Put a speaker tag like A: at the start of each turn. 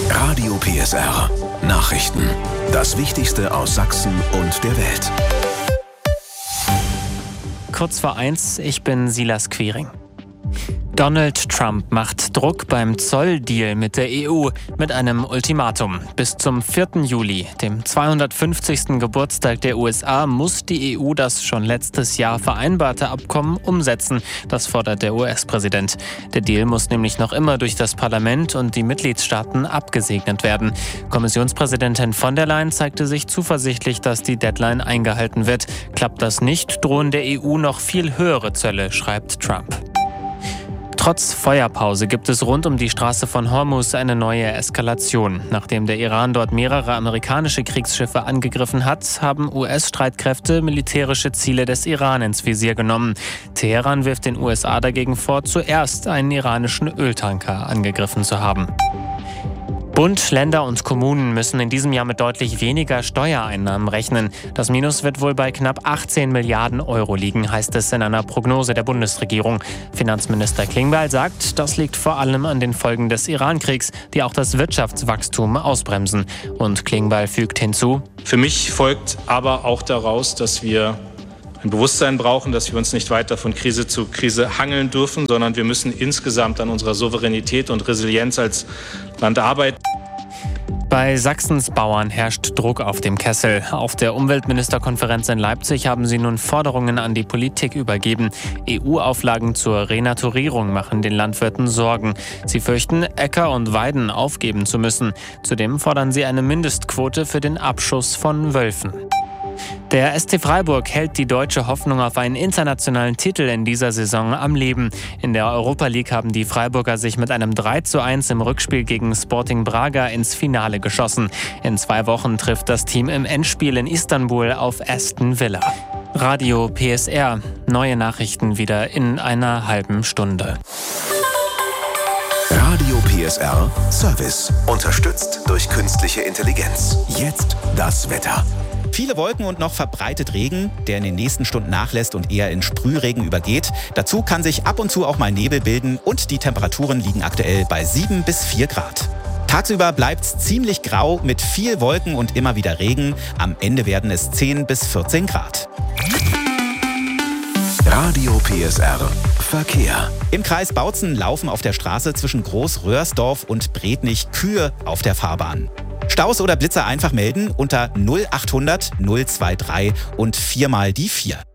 A: Radio PSR. Nachrichten. Das Wichtigste aus Sachsen und der Welt.
B: Kurz vor 1, ich bin Silas Quiring. Donald Trump macht Druck beim Zolldeal mit der EU mit einem Ultimatum. Bis zum 4. Juli, dem 250. Geburtstag der USA, muss die EU das schon letztes Jahr vereinbarte Abkommen umsetzen. Das fordert der US-Präsident. Der Deal muss nämlich noch immer durch das Parlament und die Mitgliedstaaten abgesegnet werden. Kommissionspräsidentin von der Leyen zeigte sich zuversichtlich, dass die Deadline eingehalten wird. Klappt das nicht, drohen der EU noch viel höhere Zölle, schreibt Trump. Trotz Feuerpause gibt es rund um die Straße von Hormuz eine neue Eskalation. Nachdem der Iran dort mehrere amerikanische Kriegsschiffe angegriffen hat, haben US-Streitkräfte militärische Ziele des Iran ins Visier genommen. Teheran wirft den USA dagegen vor, zuerst einen iranischen Öltanker angegriffen zu haben. Bund, Länder und Kommunen müssen in diesem Jahr mit deutlich weniger Steuereinnahmen rechnen. Das Minus wird wohl bei knapp 18 Milliarden Euro liegen, heißt es in einer Prognose der Bundesregierung. Finanzminister Klingbeil sagt, das liegt vor allem an den Folgen des Iran-Kriegs, die auch das Wirtschaftswachstum ausbremsen. Und Klingbeil fügt hinzu:
C: Für mich folgt aber auch daraus, dass wir ein Bewusstsein brauchen, dass wir uns nicht weiter von Krise zu Krise hangeln dürfen, sondern wir müssen insgesamt an unserer Souveränität und Resilienz als Land arbeiten.
B: Bei Sachsens Bauern herrscht Druck auf dem Kessel. Auf der Umweltministerkonferenz in Leipzig haben sie nun Forderungen an die Politik übergeben. EU-Auflagen zur Renaturierung machen den Landwirten Sorgen. Sie fürchten, Äcker und Weiden aufgeben zu müssen. Zudem fordern sie eine Mindestquote für den Abschuss von Wölfen. Der SC Freiburg hält die deutsche Hoffnung auf einen internationalen Titel in dieser Saison am Leben. In der Europa League haben die Freiburger sich mit einem 3:1 im Rückspiel gegen Sporting Braga ins Finale geschossen. In 2 Wochen trifft das Team im Endspiel in Istanbul auf Aston Villa. Radio PSR. Neue Nachrichten wieder in einer halben Stunde.
A: Radio PSR Service. Unterstützt durch künstliche Intelligenz. Jetzt das Wetter.
D: Viele Wolken und noch verbreitet Regen, der in den nächsten Stunden nachlässt und eher in Sprühregen übergeht. Dazu kann sich ab und zu auch mal Nebel bilden und die Temperaturen liegen aktuell bei 7 bis 4 Grad. Tagsüber bleibt es ziemlich grau mit viel Wolken und immer wieder Regen. Am Ende werden es 10 bis 14 Grad.
A: Radio PSR Verkehr.
D: Im Kreis Bautzen laufen auf der Straße zwischen Groß-Röhrsdorf und Brednich Kühe auf der Fahrbahn. Staus oder Blitzer einfach melden unter 0800 023 und 4 mal die 4.